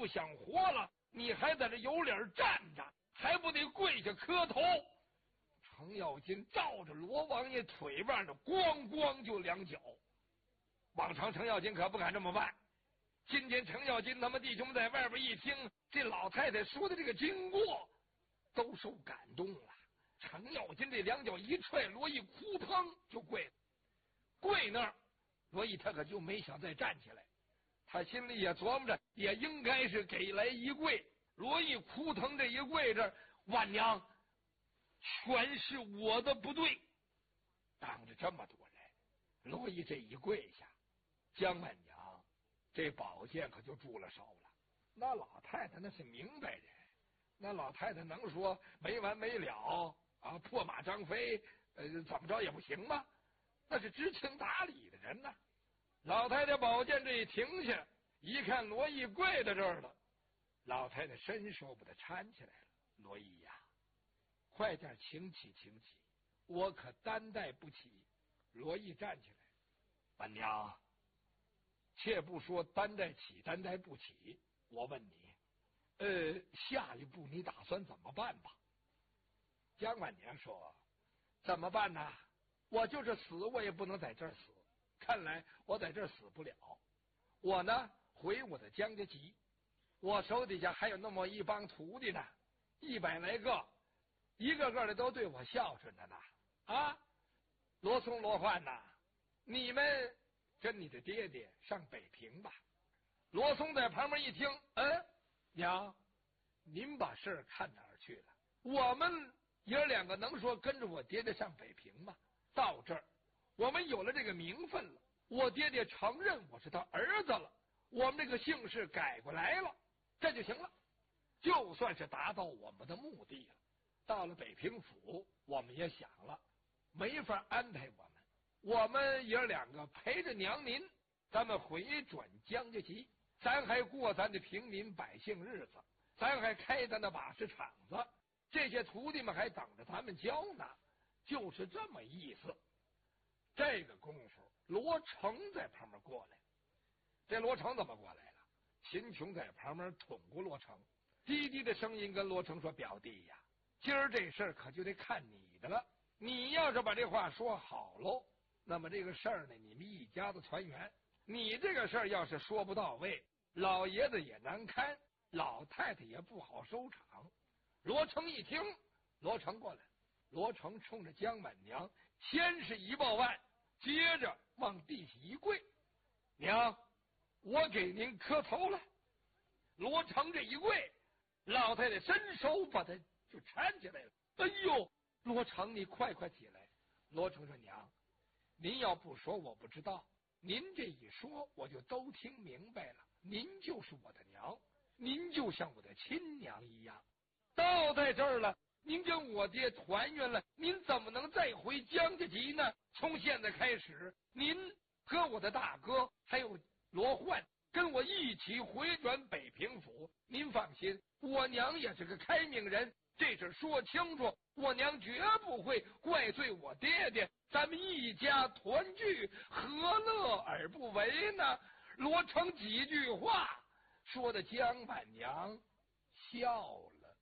不想活了，你还在这有脸站着，还不得跪下磕头？程咬金照着罗王爷腿腕的咣咣就2脚。往常程咬金可不敢这么办，今天程咬金他们弟兄在外边一听这老太太说的这个经过，都受感动了。程咬金这2脚一踹，罗毅扑腾就跪了。跪那儿，罗毅他可就没想再站起来，他心里也琢磨着，也应该是给来一跪。罗毅扑腾这一跪这，万娘，全是我的不对。当着这么多人，罗毅这一跪下，姜万娘这宝剑可就住了手了。那老太太那是明白人，那老太太能说没完没了啊，破马张飞，怎么着也不行吗？那是知情达理的人呢。老太太宝剑这一停下，一看罗毅跪在这儿了，老太太伸手把他搀起来了。罗毅呀，快点请起，请起，我可担待不起。罗毅站起来，万娘，切不说担待起担待不起，我问你，下一步你打算怎么办吧？姜万娘说，怎么办呢？我就是死我也不能在这儿死，看来我在这儿死不了。我呢回我的姜家集，我手底下还有那么一帮徒弟呢，100来个，一个个的都对我孝顺着呢。啊，罗松罗焕呐，你们跟你的爹爹上北平吧。罗松在旁边一听，娘，您把事儿看哪儿去了？我们爷2个能说跟着我爹爹上北平吗？到这儿我们有了这个名分了，我爹爹承认我是他儿子了，我们这个姓氏改过来了，这就行了，就算是达到我们的目的了。到了北平府，我们也想了，没法安排我们爷2个陪着娘您，咱们回转姜家集，咱还过咱的平民百姓日子，咱还开咱的瓦石厂子，这些徒弟们还等着咱们教呢，就是这么意思。这个功夫，罗成在旁边过来。这罗成怎么过来了？秦琼在旁边捅过罗成，低低的声音跟罗成说，表弟呀，今儿这事儿可就得看你的了，你要是把这话说好喽，那么这个事儿呢，你们一家子团圆。你这个事儿要是说不到位，老爷子也难堪，老太太也不好收场。罗成一听，罗成过来，罗成冲着姜满娘先是一抱腕，接着往地下一跪，娘，我给您磕头了。罗成这一跪，老太太伸手把他就搀起来了。哎呦，罗成你快起来。罗成说，娘，您要不说我不知道，您这一说我就都听明白了，您就是我的娘，您就像我的亲娘一样，到在这儿了，您跟我爹团圆了，您怎么能再回姜家集呢？从现在开始，您和我的大哥还有罗焕跟我一起回转北平府，您放心，我娘也是个开明人，这事说清楚，我娘绝不会怪罪我爹爹，咱们一家团聚，何乐而不为呢？罗成几句话说的姜满娘笑了。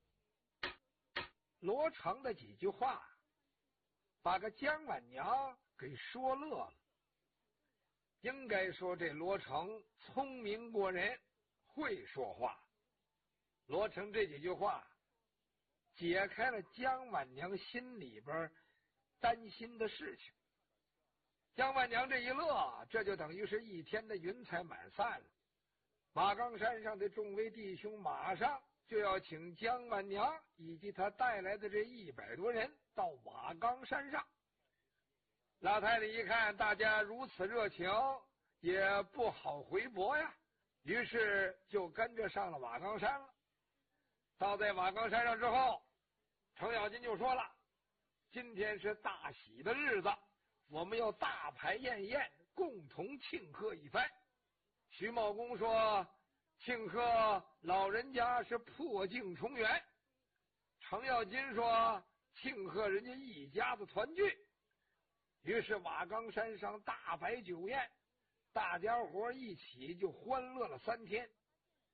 罗成的几句话把个姜满娘给说乐了。应该说这罗成聪明过人，会说话。罗成这几句话解开了姜满娘心里边担心的事情。姜满娘这一乐，这就等于是一天的云彩满散了。马岗山上的众位弟兄马上就要请姜满娘以及他带来的这100多人到瓦岗山上。老太太一看大家如此热情，也不好回驳呀，于是就跟着上了瓦岗山了。到在瓦岗山上之后，程咬金就说了，今天是大喜的日子，我们要大排宴宴，共同庆贺一番。徐茂公说，庆贺老人家是破镜重圆。程咬金说，庆贺人家一家子团聚。于是瓦岗山上大摆酒宴，大家伙一起就欢乐了3天。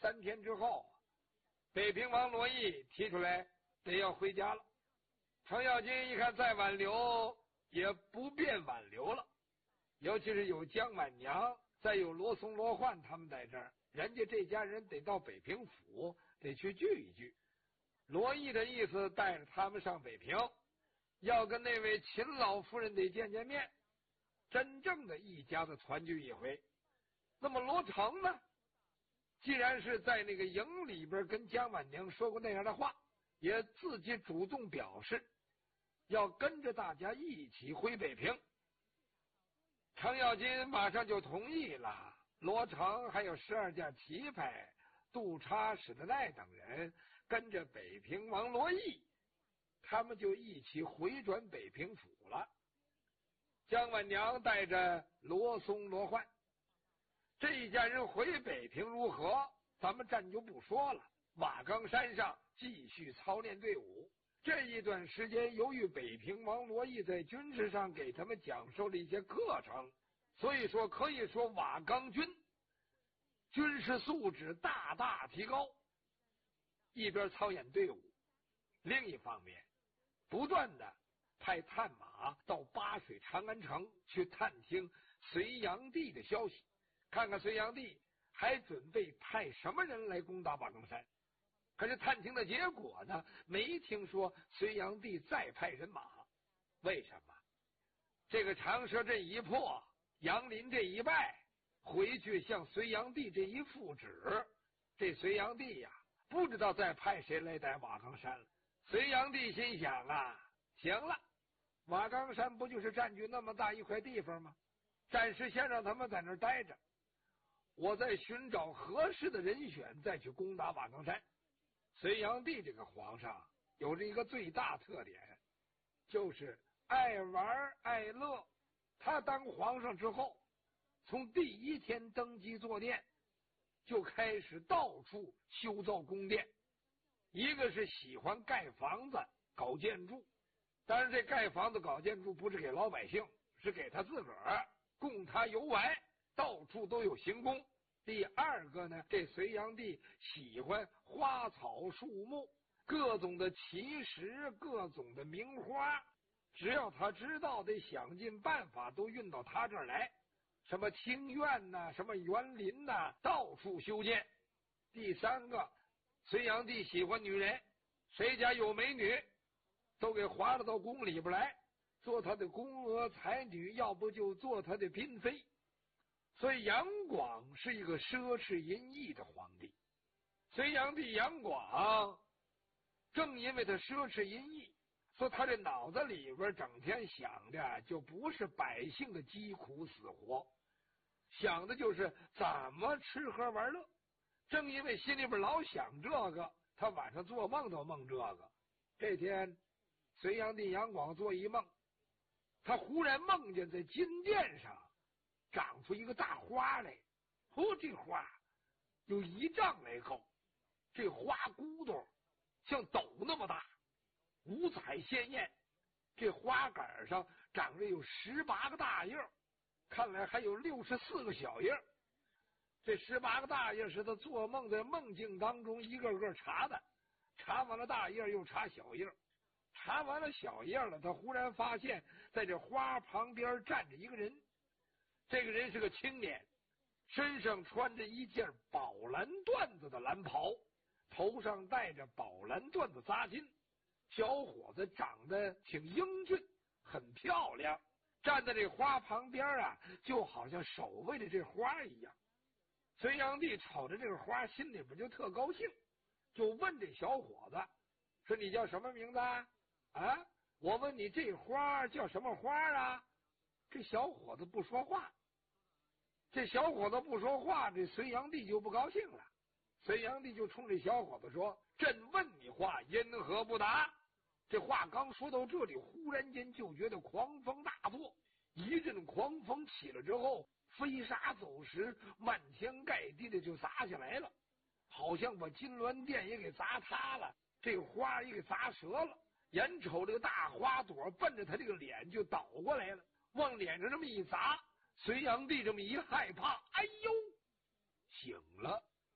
3天之后，北平王罗毅提出来得要回家了。程咬金一看再挽留也不便挽留了，尤其是有姜婉娘，再有罗松、罗焕他们在这儿，人家这家人得到北平府得去聚一聚。罗毅的意思带着他们上北平，要跟那位秦老夫人得见见面，真正的一家子团聚一回。那么罗成呢，既然是在那个营里边跟姜婉娘说过那样的话，也自己主动表示要跟着大家一起回北平。程咬金马上就同意了。罗成还有12件旗牌、督察史德奈等人跟着北平王罗毅，他们就一起回转北平府了。姜婉娘带着罗松、罗焕这一家人回北平如何，咱们暂就不说了。瓦岗山上继续操练队伍。这一段时间，由于北平王罗毅在军事上给他们讲授了一些课程，所以说可以说瓦岗军军事素质大大提高。一边操演队伍，另一方面不断的派探马到巴水长安城去探听隋炀帝的消息，看看隋炀帝还准备派什么人来攻打瓦岗山。可是探听的结果呢，没听说隋炀帝再派人马。为什么？这个长蛇阵一破，杨林这一败，回去向隋炀帝这一复旨，这隋炀帝呀，不知道再派谁来打瓦岗山了。隋炀帝心想啊，行了，瓦岗山不就是占据那么大一块地方吗？暂时先让他们在那儿待着，我再寻找合适的人选再去攻打瓦岗山。隋炀帝这个皇上有着一个最大特点，就是爱玩爱乐。他当皇上之后，从第一天登基坐殿就开始到处修造宫殿。一个是喜欢盖房子搞建筑，当然这盖房子搞建筑不是给老百姓，是给他自个儿供他游玩，到处都有行宫。第二个呢，这隋炀帝喜欢花草树木，各种的奇石，各种的名花，只要他知道，得想尽办法都运到他这儿来。什么庭院呐，什么园林呐，到处修建。第三个，隋炀帝喜欢女人，谁家有美女，都给划拉到宫里边来，做他的宫娥才女，要不就做他的嫔妃。所以杨广是一个奢侈淫逸的皇帝。隋炀帝杨广正因为他奢侈淫逸，所以他这脑子里边整天想的就不是百姓的疾苦死活，想的就是怎么吃喝玩乐。正因为心里边老想这个，他晚上做梦都梦这个。这天隋炀帝杨广做一梦，他忽然梦见在金殿上长出一个大花来，这花有1丈来高，这花骨朵像斗那么大，五彩鲜艳。这花杆上长着有18个大叶，看来还有64个小叶。这18个大叶是他做梦在梦境当中一个个查的，查完了大叶又查小叶，查完了小叶了，他忽然发现在这花旁边站着一个人。这个人是个青年，身上穿着一件宝蓝缎子的蓝袍，头上戴着宝蓝缎子扎巾。小伙子长得挺英俊，很漂亮，站在这花旁边啊，就好像守卫着这花一样。隋炀帝瞅着这个花，心里边就特高兴，就问这小伙子说：“你叫什么名字啊？啊，我问你这花叫什么花啊？”这小伙子不说话。这小伙子不说话，这隋炀帝就不高兴了。隋炀帝就冲这小伙子说：“朕问你话，因何不答？”这话刚说到这里，忽然间就觉得狂风大作，一阵狂风起了之后，飞沙走石，漫天盖地的就砸下来了，好像把金銮殿也给砸塌了，这个花也给砸折了。眼瞅这个大花朵奔着他这个脸就倒过来了，往脸上这么一砸，隋炀帝这么一害怕，哎呦，醒了。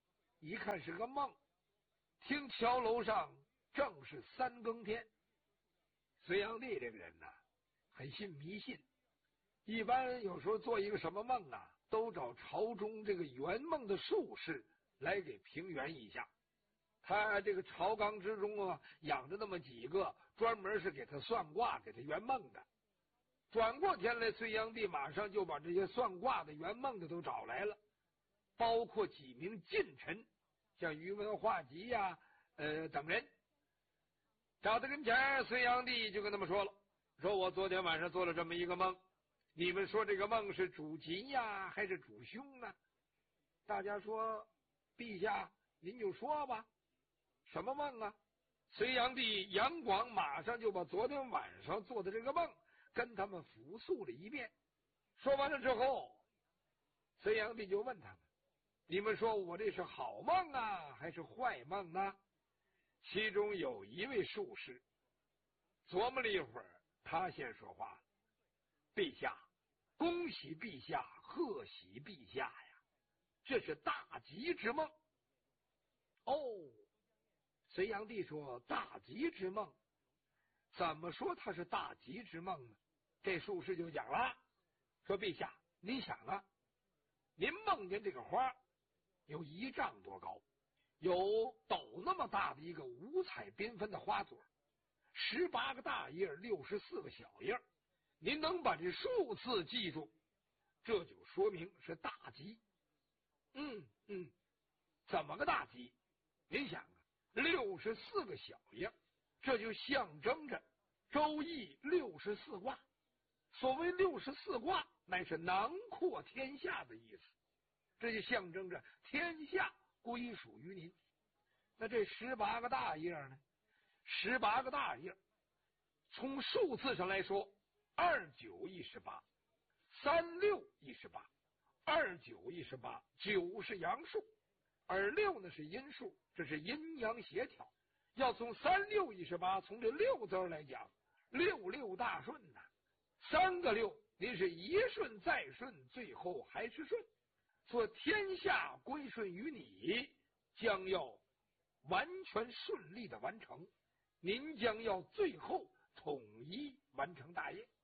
一看是个梦，听桥楼上正是3更天。隋炀帝这个人呢，很信迷信，一般有时候做一个什么梦啊，都找朝中这个圆梦的术士来给平原一下。他这个朝纲之中啊，养着那么几个专门是给他算卦、给他圆梦的。转过天来，隋炀帝马上就把这些算卦的、圆梦的都找来了，包括几名近臣，像宇文化及呀、等人。找到跟前，隋炀帝就跟他们说了，说我昨天晚上做了这么一个梦，你们说这个梦是主吉呀，还是主凶呢？大家说，陛下您就说吧，什么梦啊？隋炀帝杨广马上就把昨天晚上做的这个梦跟他们复述了一遍。说完了之后，隋炀帝就问他们，你们说我这是好梦啊，还是坏梦呢？其中有一位术士琢磨了一会儿，他先说话了，陛下，恭喜陛下，贺喜陛下呀，这是大吉之梦。哦，隋炀帝说，大吉之梦，怎么说它是大吉之梦呢？这术士就讲了，说陛下，您想啊，您梦见这个花有1丈多高，有斗那么大的一个五彩缤纷的花朵，18个大叶，64个小叶，您能把这数字记住，这就说明是大吉。怎么个大吉？您想啊，64个小叶，这就象征着周易64卦。所谓64卦，乃是囊括天下的意思，这就象征着天下归属于您。那这18个大叶呢？18个大叶，从数字上来说，29亦是8，36亦是8，29亦是8，9是阳数，而6呢是阴数，这是阴阳协调。要从36亦是8，从这6字来讲，66大顺呐，3个6，您是一顺再顺，最后还是顺。说天下归顺于你，将要完全顺利的完成，您将要最后统一完成大业。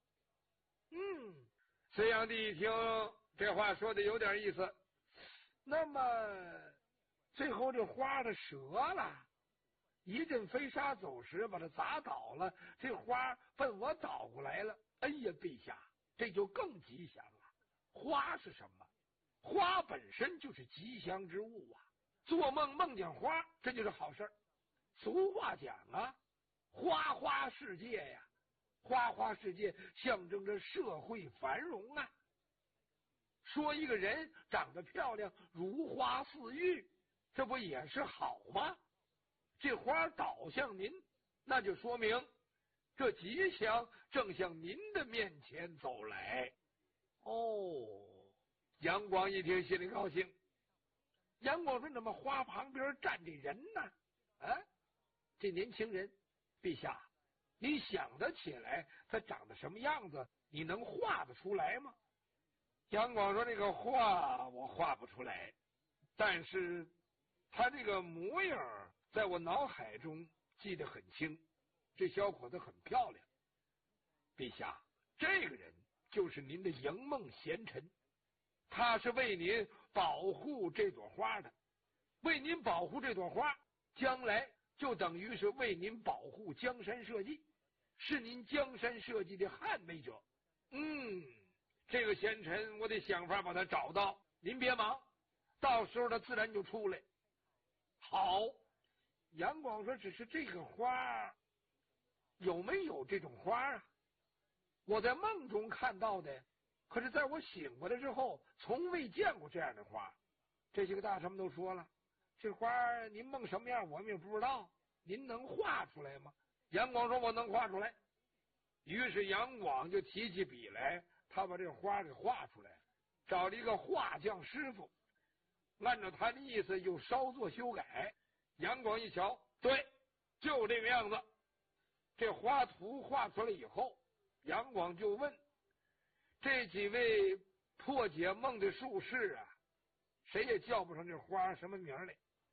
隋炀帝一听这话说的有点意思，那么最后这花它折了，一阵飞沙走石把它砸倒了，这花奔我倒过来了。哎呀，陛下，这就更吉祥了。花是什么？花本身就是吉祥之物啊，做梦梦见花，这就是好事。俗话讲啊，花花世界呀，花花世界象征着社会繁荣啊。说一个人长得漂亮，如花似玉，这不也是好吗？这花倒向您，那就说明这吉祥正向您的面前走来。杨广一听心里高兴。杨广说，怎么花旁边站这人呢？这年轻人，陛下，你想得起来他长得什么样子？你能画得出来吗？杨广说，这个画我画不出来，但是他这个模样在我脑海中记得很清，这小伙子很漂亮。陛下，这个人就是您的迎梦贤臣，他是为您保护这朵花的，为您保护这朵花，将来就等于是为您保护江山社稷，是您江山社稷的捍卫者。这个贤臣我得想法把他找到，您别忙，到时候他自然就出来。好，杨广说，只是这个花有没有这种花啊？我在梦中看到的，可是在我醒过来之后从未见过这样的花。这几个大臣们都说了，这花您梦什么样我们也不知道，您能画出来吗？杨广说，我能画出来。于是杨广就提起笔来，他把这花给画出来，找了一个画匠师傅，按照他的意思又稍作修改。杨广一瞧，对，就这个样子。这花图画出来以后，杨广就问这几位破解梦的术士啊，谁也叫不上这花什么名来。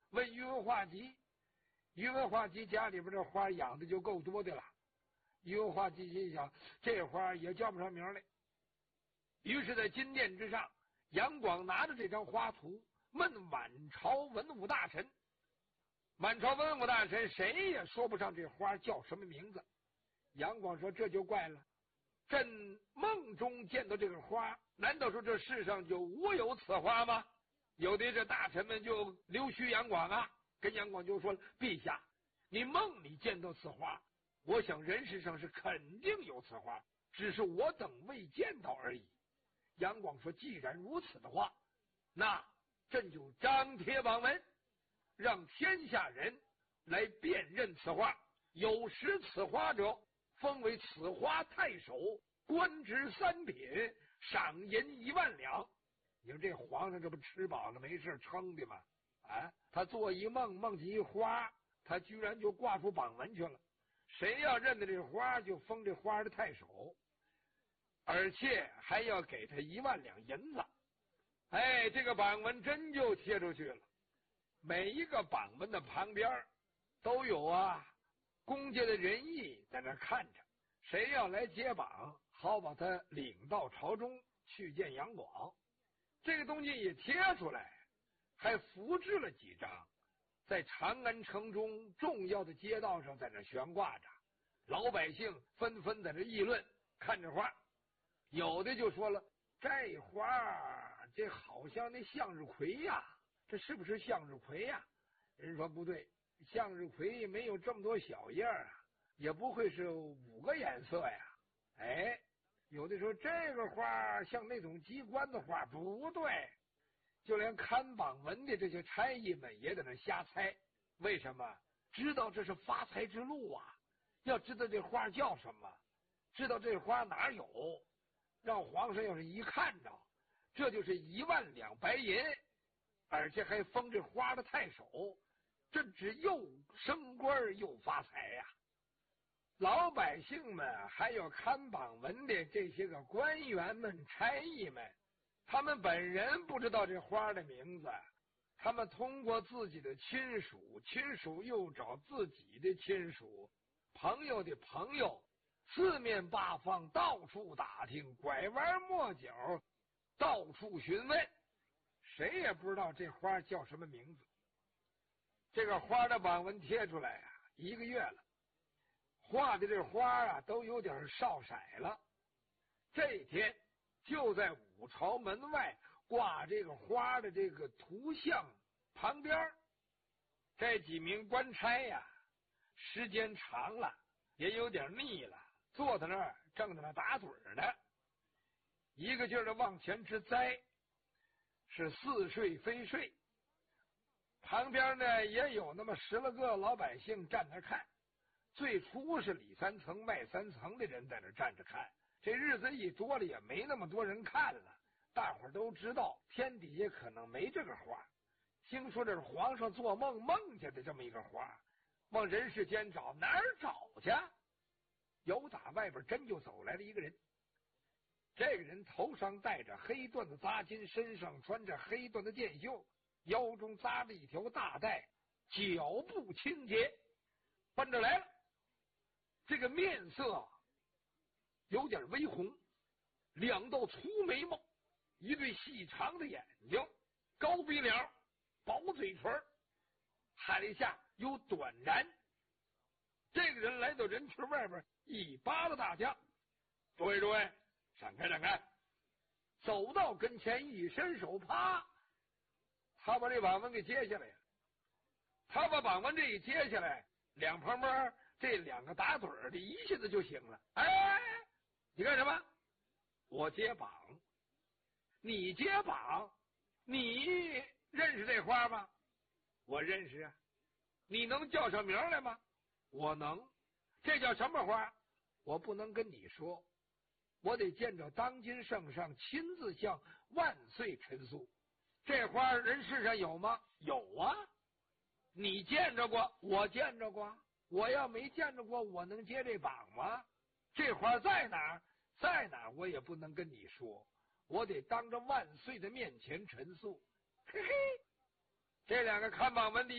问于文化及。于文化及家里边这花养的就够多的了。于文化及心想，这花也叫不上名来。于是，在金殿之上，杨广拿着这张花图问满朝文武大臣。满朝文武大臣谁也说不上这花叫什么名字。杨广说：“这就怪了，朕梦中见到这个花，难道说这世上就无有此花吗？”有的这大臣们就溜须杨广啊，跟杨广就说了：“陛下，你梦里见到此花，我想人世上是肯定有此花，只是我等未见到而已。”杨广说：“既然如此的话，那朕就张贴榜文，让天下人来辨认此花，有识此花者，封为此花太守，官职3品，赏银1万两。”你说这皇上这不吃饱了没事撑的吗？啊，他做一梦，梦见一花，他居然就挂出榜文去了。谁要认得这花，就封这花的太守，而且还要给他1万两银子。哎，这个榜文真就贴出去了。每一个榜文的旁边都有公家的人役在那看着，谁要来接榜，好把他领到朝中去见杨广。这个东西也贴出来，还复制了几张，在长安城中重要的街道上在那悬挂着，老百姓纷纷在这议论，看着花。有的就说了，这花这好像那向日葵呀，这是不是向日葵呀？人说不对，向日葵没有这么多小叶啊，也不会是5个颜色呀。哎，有的说这个花像那种机关的花，不对，就连看榜文的这些差役们也在那瞎猜。为什么？知道这是发财之路啊，要知道这花叫什么，知道这花哪有，让皇上要是一看着，这就是1万两白银，而且还封这花的太守，这只又升官又发财呀。老百姓们还有看榜文的这些个官员们差役们，他们本人不知道这花的名字，他们通过自己的亲属，亲属又找自己的亲属，朋友的朋友，四面八方到处打听，拐弯抹角到处询问，谁也不知道这花叫什么名字。这个花的榜文贴出来1个月了，画的这花都有点少色了。这一天就在武朝门外挂这个花的这个图像旁边，这几名官差时间长了也有点腻了，坐在那儿正在那打盹呢，一个劲儿的往前直栽，是似睡非睡。旁边呢也有那么10来个老百姓站那看，最初是里3层外3层的人在那站着看，这日子一多了也没那么多人看了，大伙儿都知道天底下可能没这个花，听说这是皇上做梦梦见的这么一个花，往人世间找，哪儿找去？由打外边真就走来了一个人，这个人头上戴着黑缎子扎金，身上穿着黑缎的箭袖，腰中扎着一条大带，脚步清洁，奔着来了。这个面色有点微红，2道粗眉毛，一对细长的眼睛，高鼻梁，薄嘴唇，喊了一下有短髯。这个人来到人群外边，一扒拉大家，诸位闪开闪开，走到跟前一伸手，啪，他把这榜文给揭下来了。他把榜文这一揭下来，两旁边这2个打盹的一下子就醒了。哎，你干什么？我揭榜。你揭榜？你认识这花吗？我认识啊。你能叫上名来吗？我能。这叫什么花？我不能跟你说，我得见着当今圣上亲自向万岁陈述。这花人世上有吗？有啊。你见着过？我见着过。我要没见着过，我能接这榜吗？这花在哪儿？在哪儿我也不能跟你说，我得当着万岁的面前陈述。嘿嘿，这2个看榜文的